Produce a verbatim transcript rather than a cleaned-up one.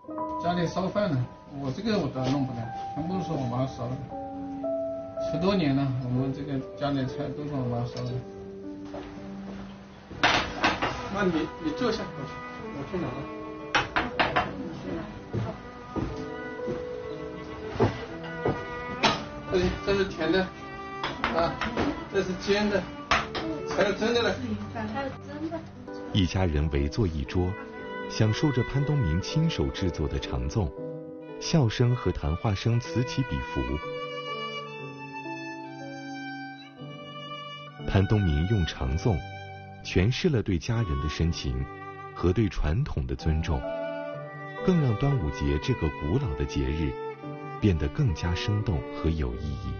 家里烧饭呢，我这个我倒弄不了，全部是我妈烧的。十多年了，我们这个家里菜都是我妈烧的。那你你坐下，我去，我去拿了。这是这是甜的，啊，这是煎的，还有蒸的呢。还有蒸的。 一家人围坐一桌，享受着潘东明亲手制作的长粽，笑声和谈话声此起彼伏。潘东明用长粽诠释了对家人的深情和对传统的尊重，更让端午节这个古老的节日变得更加生动和有意义。